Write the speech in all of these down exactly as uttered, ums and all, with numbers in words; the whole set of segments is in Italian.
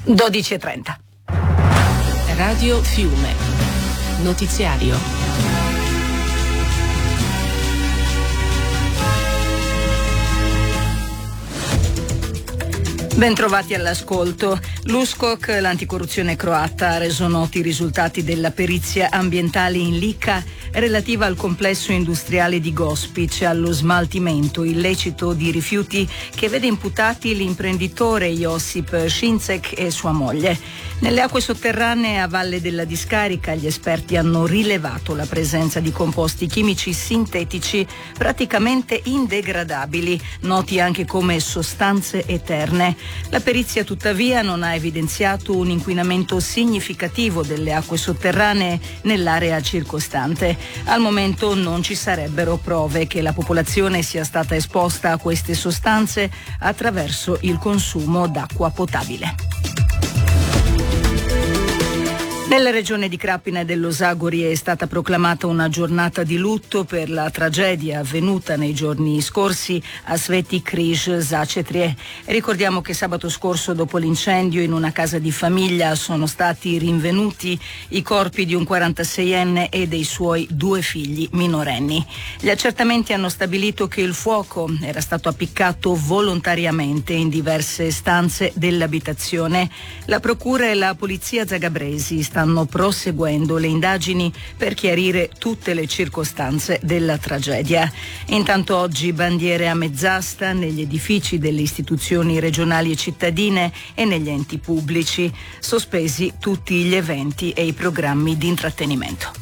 dodici e trenta. Radio Fiume. Notiziario. Bentrovati all'ascolto. L'U S C O C, l'anticorruzione croata, ha reso noti i risultati della perizia ambientale in Lika relativa al complesso industriale di Gospic e allo smaltimento illecito di rifiuti che vede imputati l'imprenditore Josip Shinzek e sua moglie. Nelle acque sotterranee a valle della discarica gli esperti hanno rilevato la presenza di composti chimici sintetici praticamente indegradabili, noti anche come sostanze eterne. La perizia tuttavia non ha evidenziato un inquinamento significativo delle acque sotterranee nell'area circostante. Al momento non ci sarebbero prove che la popolazione sia stata esposta a queste sostanze attraverso il consumo d'acqua potabile. Nella regione di Krapina e dell'Osagori è stata proclamata una giornata di lutto per la tragedia avvenuta nei giorni scorsi a Sveti Križ Začetrie. Ricordiamo che sabato scorso, dopo l'incendio in una casa di famiglia, sono stati rinvenuti i corpi di un quarantaseienne e dei suoi due figli minorenni. Gli accertamenti hanno stabilito che il fuoco era stato appiccato volontariamente in diverse stanze dell'abitazione. La procura e la polizia zagabresi stanno stanno proseguendo le indagini per chiarire tutte le circostanze della tragedia. Intanto oggi bandiere a mezz'asta negli edifici delle istituzioni regionali e cittadine e negli enti pubblici, sospesi tutti gli eventi e i programmi di intrattenimento.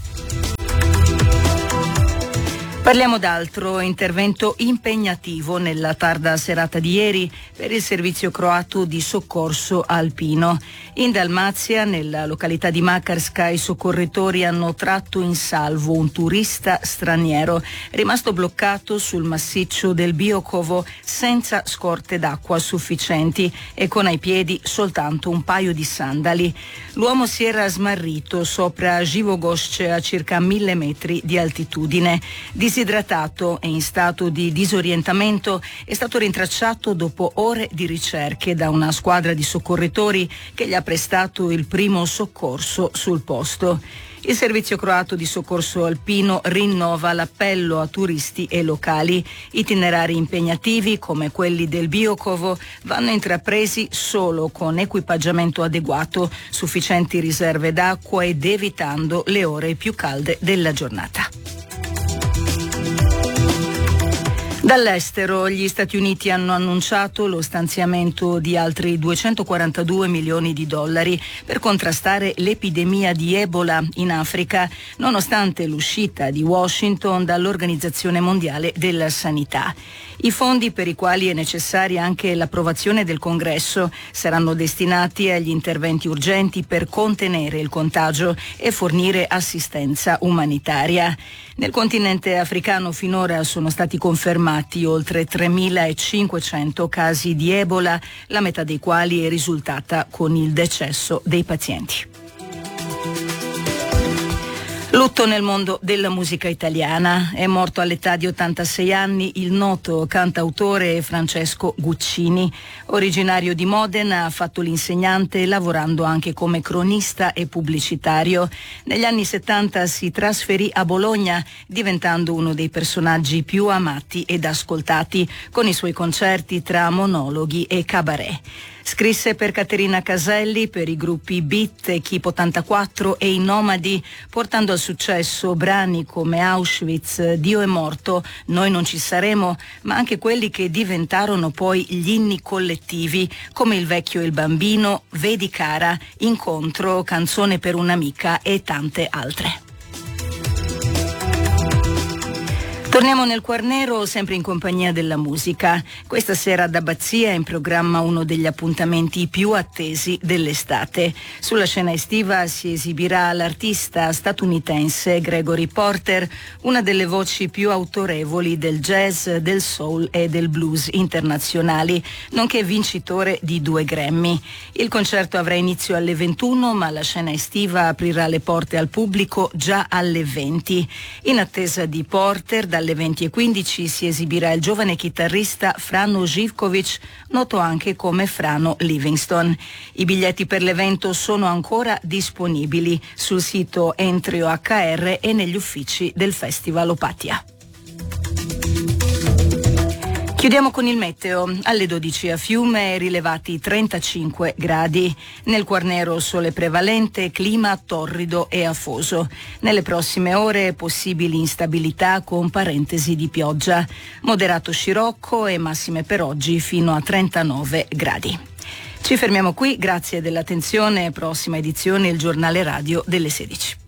Parliamo d'altro. Intervento impegnativo nella tarda serata di ieri per il servizio croato di soccorso alpino. In Dalmazia, nella località di Makarska, i soccorritori hanno tratto in salvo un turista straniero rimasto bloccato sul massiccio del Biokovo senza scorte d'acqua sufficienti e con ai piedi soltanto un paio di sandali. L'uomo si era smarrito sopra Živogošće a circa mille metri di altitudine. Disidratato e in stato di disorientamento, è stato rintracciato dopo ore di ricerche da una squadra di soccorritori che gli ha prestato il primo soccorso sul posto. Il servizio croato di soccorso alpino rinnova l'appello a turisti e locali. Itinerari impegnativi come quelli del Biokovo vanno intrapresi solo con equipaggiamento adeguato, sufficienti riserve d'acqua ed evitando le ore più calde della giornata. Dall'estero, gli Stati Uniti hanno annunciato lo stanziamento di altri duecentoquarantadue milioni di dollari per contrastare l'epidemia di Ebola in Africa, nonostante l'uscita di Washington dall'Organizzazione Mondiale della Sanità. I fondi, per i quali è necessaria anche l'approvazione del Congresso, saranno destinati agli interventi urgenti per contenere il contagio e fornire assistenza umanitaria. Nel continente africano finora sono stati confermati oltre tremilacinquecento casi di Ebola, la metà dei quali è risultata con il decesso dei pazienti. Lutto nel mondo della musica italiana. È morto all'età di ottantasei anni il noto cantautore Francesco Guccini. Originario di Modena, ha fatto l'insegnante lavorando anche come cronista e pubblicitario. Negli anni settanta si trasferì a Bologna, diventando uno dei personaggi più amati ed ascoltati, con i suoi concerti tra monologhi e cabaret. Scrisse per Caterina Caselli, per i gruppi Beat, Equipe ottantaquattro e i Nomadi, portando al successo brani come Auschwitz, Dio è morto, Noi non ci saremo, ma anche quelli che diventarono poi gli inni collettivi, come Il vecchio e il bambino, Vedi cara, Incontro, Canzone per un'amica e tante altre. Torniamo nel Quarnero, sempre in compagnia della musica. Questa sera ad Abbazia è in programma uno degli appuntamenti più attesi dell'estate. Sulla scena estiva si esibirà l'artista statunitense Gregory Porter, una delle voci più autorevoli del jazz, del soul e del blues internazionali, nonché vincitore di due Grammy. Il concerto avrà inizio alle ventuno, ma la scena estiva aprirà le porte al pubblico già alle venti. In attesa di Porter, da dalle venti e quindici si esibirà il giovane chitarrista Frano Živković, noto anche come Frano Livingston. I biglietti per l'evento sono ancora disponibili sul sito Entrio acca erre e negli uffici del Festival Opatia. Chiudiamo con il meteo. Alle dodici a Fiume rilevati trentacinque gradi. Nel Quarnero sole prevalente, clima torrido e afoso. Nelle prossime ore possibili instabilità con parentesi di pioggia. Moderato scirocco e massime per oggi fino a trentanove gradi. Ci fermiamo qui, grazie dell'attenzione. Prossima edizione il giornale radio delle sedici.